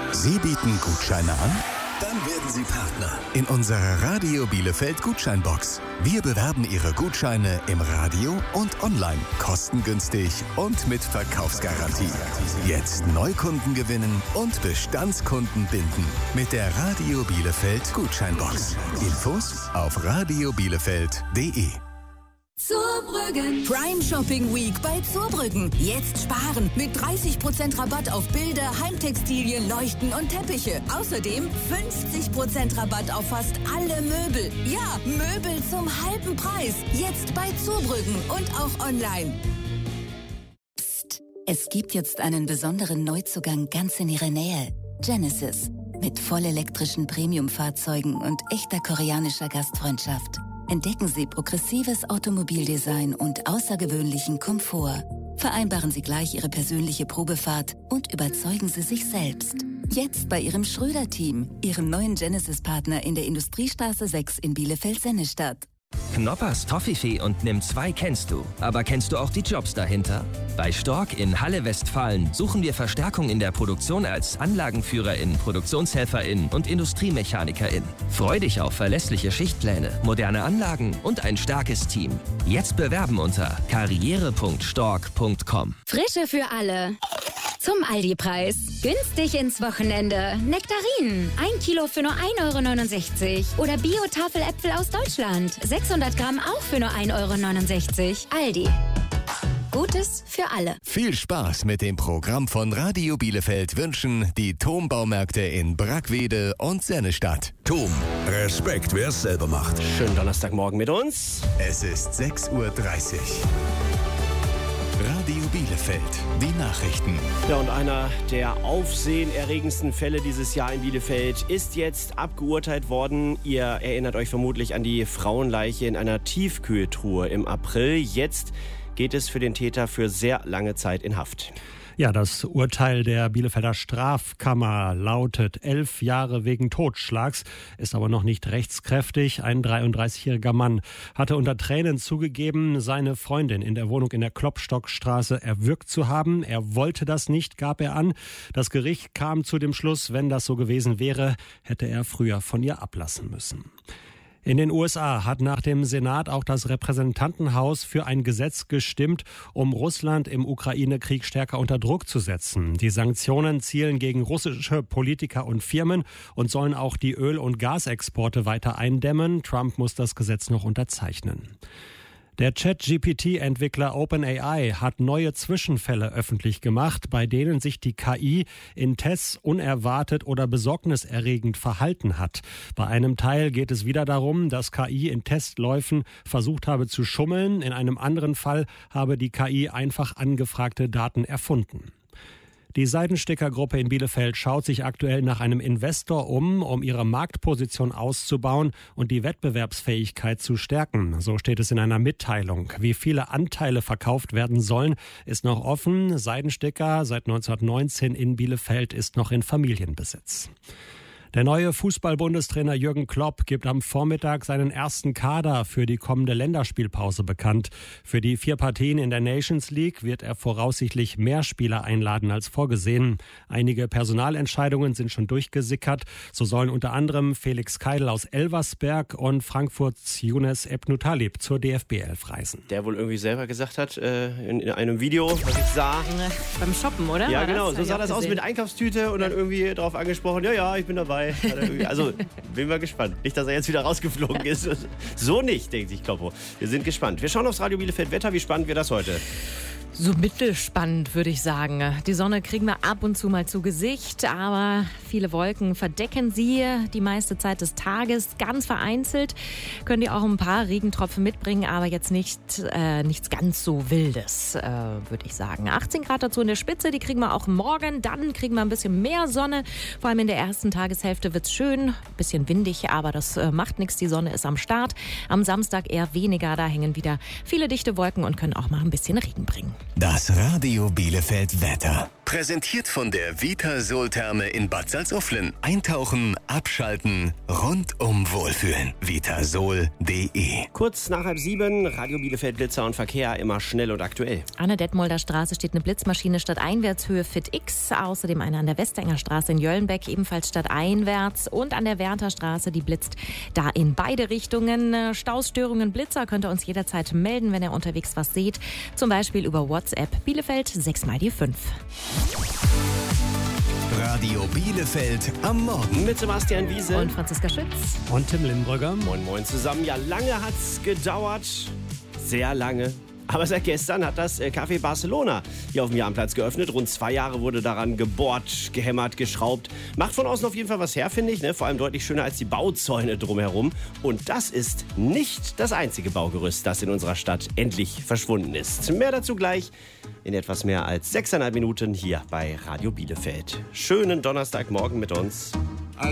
Sie bieten Gutscheine an? Dann werden Sie Partner in unserer Radio Bielefeld Gutscheinbox. Wir bewerben Ihre Gutscheine im Radio und online, kostengünstig und mit Verkaufsgarantie. Jetzt Neukunden gewinnen und Bestandskunden binden mit der Radio Bielefeld Gutscheinbox. Infos auf radiobielefeld.de. Zurbrüggen. Prime Shopping Week bei Zurbrüggen. Jetzt sparen mit 30% Rabatt auf Bilder, Heimtextilien, Leuchten und Teppiche. Außerdem 50% Rabatt auf fast alle Möbel. Ja, Möbel zum halben Preis. Jetzt bei Zurbrüggen und auch online. Psst, es gibt jetzt einen besonderen Neuzugang ganz in Ihrer Nähe. Genesis. Mit vollelektrischen Premium-Fahrzeugen und echter koreanischer Gastfreundschaft. Entdecken Sie progressives Automobildesign und außergewöhnlichen Komfort. Vereinbaren Sie gleich Ihre persönliche Probefahrt und überzeugen Sie sich selbst. Jetzt bei Ihrem Schröder-Team, Ihrem neuen Genesis-Partner in der Industriestraße 6 in Bielefeld-Sennestadt. Knoppers, Toffifee und Nimm 2 kennst du. Aber kennst du auch die Jobs dahinter? Bei Stork in Halle Westfalen suchen wir Verstärkung in der Produktion als Anlagenführerin, Produktionshelferin und Industriemechanikerin. Freu dich auf verlässliche Schichtpläne, moderne Anlagen und ein starkes Team. Jetzt bewerben unter karriere.stork.com. Frische für alle. Zum Aldi-Preis. Günstig ins Wochenende. Nektarinen. 1 Kilo für nur 1,69 €. Oder Bio-Tafeläpfel aus Deutschland. 600 Gramm auch für nur 1,69 €. Aldi. Gutes für alle. Viel Spaß mit dem Programm von Radio Bielefeld wünschen die TOM-Baumärkte in Brackwede und Sennestadt. TOM, Respekt, wer es selber macht. Schönen Donnerstagmorgen mit uns. Es ist 6:30 Uhr. Radio Bielefeld, die Nachrichten. Ja, und einer der aufsehenerregendsten Fälle dieses Jahr in Bielefeld ist jetzt abgeurteilt worden. Ihr erinnert euch vermutlich an die Frauenleiche in einer Tiefkühltruhe im April. Jetzt geht es für den Täter für sehr lange Zeit in Haft. Ja, das Urteil der Bielefelder Strafkammer lautet 11 Jahre wegen Totschlags, ist aber noch nicht rechtskräftig. Ein 33-jähriger Mann hatte unter Tränen zugegeben, seine Freundin in der Wohnung in der Klopstockstraße erwürgt zu haben. Er wollte das nicht, gab er an. Das Gericht kam zu dem Schluss, wenn das so gewesen wäre, hätte er früher von ihr ablassen müssen. In den USA hat nach dem Senat auch das Repräsentantenhaus für ein Gesetz gestimmt, um Russland im Ukraine-Krieg stärker unter Druck zu setzen. Die Sanktionen zielen gegen russische Politiker und Firmen und sollen auch die Öl- und Gasexporte weiter eindämmen. Trump muss das Gesetz noch unterzeichnen. Der ChatGPT-Entwickler OpenAI hat neue Zwischenfälle öffentlich gemacht, bei denen sich die KI in Tests unerwartet oder besorgniserregend verhalten hat. Bei einem Teil geht es wieder darum, dass KI in Testläufen versucht habe zu schummeln. In einem anderen Fall habe die KI einfach angefragte Daten erfunden. Die Seidensticker-Gruppe in Bielefeld schaut sich aktuell nach einem Investor um ihre Marktposition auszubauen und die Wettbewerbsfähigkeit zu stärken. So steht es in einer Mitteilung. Wie viele Anteile verkauft werden sollen, ist noch offen. Seidensticker seit 1919 in Bielefeld ist noch in Familienbesitz. Der neue Fußball-Bundestrainer Jürgen Klopp gibt am Vormittag seinen ersten Kader für die kommende Länderspielpause bekannt. Für die 4 Partien in der Nations League wird er voraussichtlich mehr Spieler einladen als vorgesehen. Einige Personalentscheidungen sind schon durchgesickert. So sollen unter anderem Felix Keidel aus Elversberg und Frankfurts Younes Ebnutalib zur DFB-11 reisen. Der wohl irgendwie selber gesagt hat, in einem Video, was ich sah. Beim Shoppen, oder? Ja, genau. So sah das aus mit Einkaufstüte und dann irgendwie darauf angesprochen, ja, ich bin dabei. Also, bin mal gespannt. Nicht, dass er jetzt wieder rausgeflogen ist. So nicht, denkt sich Kloppo. Wir sind gespannt. Wir schauen aufs Radio Bielefeld Wetter. Wie spannend wird das heute? So mittelspannend, würde ich sagen. Die Sonne kriegen wir ab und zu mal zu Gesicht, aber viele Wolken verdecken sie die meiste Zeit des Tages. Ganz vereinzelt können die auch ein paar Regentropfen mitbringen, aber jetzt nichts ganz so Wildes, würde ich sagen. 18 Grad dazu in der Spitze, die kriegen wir auch morgen. Dann kriegen wir ein bisschen mehr Sonne. Vor allem in der ersten Tageshälfte wird es schön. Ein bisschen windig, aber das macht nichts. Die Sonne ist am Start. Am Samstag eher weniger. Da hängen wieder viele dichte Wolken und können auch mal ein bisschen Regen bringen. Das Radio Bielefeld Wetter. Präsentiert von der Vitasol-Therme in Bad Salzuflen. Eintauchen, abschalten, rundum wohlfühlen. Vitasol.de. Kurz nach 6:30, Radio Bielefeld, Blitzer und Verkehr, immer schnell und aktuell. An der Detmolder Straße steht eine Blitzmaschine stadteinwärtshöhe Fit X. Außerdem eine an der Westenger Straße in Jöllenbeck, ebenfalls stadteinwärts. Und an der Wertherstraße, die blitzt da in beide Richtungen. Stausstörungen, Blitzer könnt ihr uns jederzeit melden, wenn ihr unterwegs was seht. Zum Beispiel über WhatsApp Bielefeld 6x5. Radio Bielefeld am Morgen. Mit Sebastian Wiese Und Franziska Schütz. Und Tim Lindenbrügger. Moin Moin zusammen. Ja, lange hat's gedauert. Sehr lange. Aber seit gestern hat das Café Barcelona hier auf dem Jahnplatz geöffnet. Rund 2 Jahre wurde daran gebohrt, gehämmert, geschraubt. Macht von außen auf jeden Fall was her, finde ich. Ne? Vor allem deutlich schöner als die Bauzäune drumherum. Und das ist nicht das einzige Baugerüst, das in unserer Stadt endlich verschwunden ist. Mehr dazu gleich in etwas mehr als 6,5 Minuten hier bei Radio Bielefeld. Schönen Donnerstagmorgen mit uns.